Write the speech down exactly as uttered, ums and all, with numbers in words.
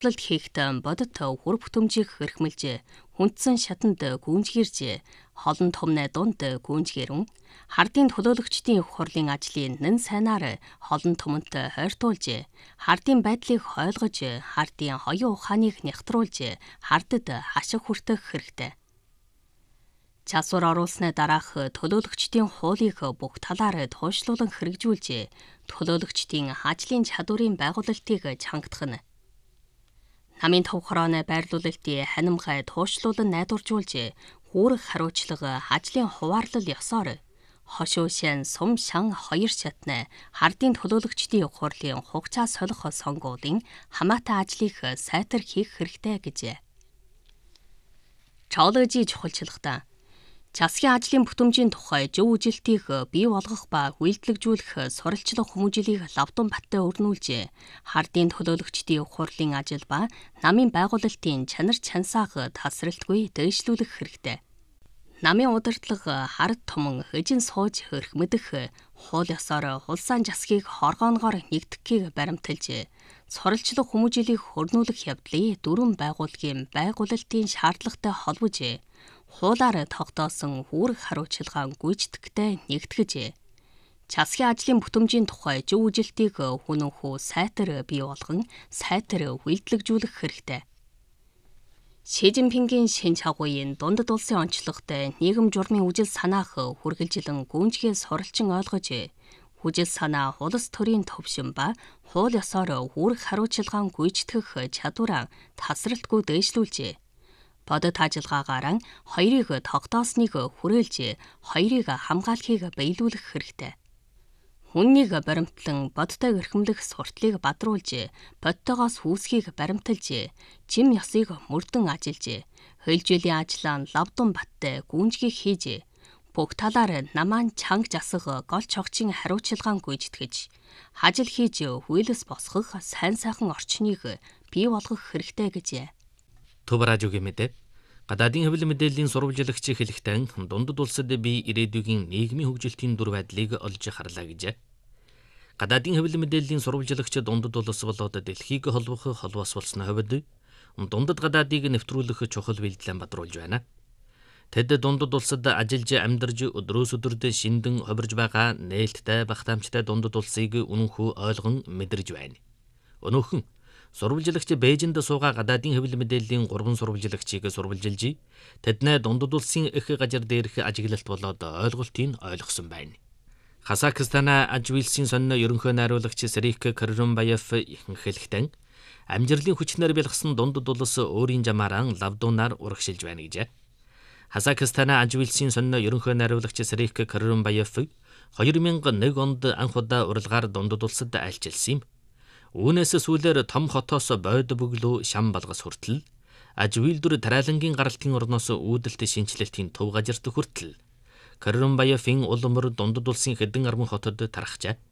гутлалт хийхэд бодит хүр бүтэмжийг хэрхмэлж хүндсэн шатанд гүнжгэрж холон томны дунд гүнжгэрэн хардын төлөөлөгчдийн хурлын ажлын нэн сайнаар холон томонт хойртуулж хардын байдлыг ойлгож хардын хоёрын ухааныг нягтруулж хардад хашиг хүртэх хэрэгтэй. Часвар оруулсны дараах төлөөлөгчдийн хуулийг бүх талаар туушлуулан хэрэгжүүлж төлөөлөгчдийн ажлын чадварын байгуулалтыг чангадах нь. Намын төв хорооны байрлуулалтын ханимгай туушлуулан найдваржуулж хүүрэг хариуцлага ажлын хуваарлал ёсоор хошуушин сум шан хоёр шатны хардын төлөөлөгчдийн хурлын хугацаа солих сонгуулийн хамаатай ажлыг сайтар хийх хэрэгтэй гэж. Чоологийн чухалчилгатай Часгийн ажлын бүтэмжийн тухай зөв үжилтийг бий болгох ба үйлдэлжүүлэх суралцлага хүмүүжлийг Лавдун баттай өрнүүлж, хардын төлөөлөгчдийн хурлын ажил ба намын байгуулалтын чанар чансааг тасралтгүй дэвшлүүлэх хэрэгтэй. Намын удирдлага хард томон эжин сууж хөрхмөдөх, хууль ёсоор хулсаан жасгийг хоргоонгоор нэгтгэхийг баримталж, суралцлага хүмүүжлийг хөрнүүлэх явдлыг дөрвөн байгууллагын байгуулалтын шаардлагатай холбож, хуулаар тогтоосон хүүрэг хариуцлагаан гүйцэтгэхтэй нэгтгэж, часгийн ажлын бүтэмжийн тухай зөв үжилтийг хүнөнхүү сайтар бий болгон сайтар үйлдэлжүүлэх хэрэгтэй. Ши Жинпингийн шинж агууын дундад улсын онцлогтой нийгэм журмын үжил санаах хүргэлжилэн гүнжгээ суралцсан ойлгож, үжил санаа улс төрийн төвшин ба хууль ёсоор хүүрэг хариуцлагаан гүйцэтгэх чадвараа тасралтгүй дэвшлүүлж, бодит ажиллагаагаар хоёрыг тогтоосныг хүрээлж, хоёрыг хамгаалахыг биелүүлэх хэрэгтэй. Хүннийг баримтлан бодтой эрхэмлэх сурталыг бадруулж, бодтойгоос хүүсгийг баримталж, жим ёсыг мөрдөн ажиллаж, хөлжөөлийн ажлаа Лавдун баттай гүнжгийг хийж, бүх талаар намаан чанга жасах гол чогчийн хариуцлагаан гүйцэтгэж, ажил хийж хүйлэс босгох сайн сайхан орчныг бий болгох хэрэгтэй гэж. Төв радиогийн мэдээ. Гадаадын хэвлэл мэдээллийн сурвалжлагч хэлэхдээ дундад улсад бие ирээдүйн нийгмийн хөгжилтийн дүр байдлыг олж харлаа гэж. Гадаадын хэвлэл мэдээллийн сурвалжлагч дундад улс болоод дэлхийг холбох холбоос болсны хувьд дундад гадаадыг нэвтрүүлэх чухал бэлтлэн бадруулж байна. Тэд дундад улсад ажиллаж амьдарж өдрөөс өдөрт шиндэн ховирж байгаа нээлттэй багтаамжтай дундад улсыг үнэнхүү ойлгон мэдэрж байна. Өнөөхөн сурвалжлагч Бээжинд суугаа гадаадын хэвлэл мэдээллийн гурван сурвалжлагчийг сурвалжилж, тэднээ дундад улсын их газар дээрх ажиглалт болоод ойлголтыг ойлгосон байна. Казахстана Ажвилсын сонин ерөнхий найруулагч Сэрик Каррумбаев хэлэхдээ амжилтын хүчнээр бэлгсэн дундад улс өөрийн жамаараа Лавдунаар урагшилж байна гэж. Казахстана Ажвилсын сонин ерөнхий найруулагч Сэрик Каррумбаев хоёр мянга нэг онд анх удаа уралгаар дундад улсад айлчилсан юм. Үүнээс сүүлээр том хотоос бойд бөглөө шам балгас хүртэл Ажвилдүр тариалангийн гаралтын орноос үүдэлт шинжилэлтийн төв газарт хүртэл Каррумбаевын улмөр дундад улсын хэдэн арван хотод тархжээ.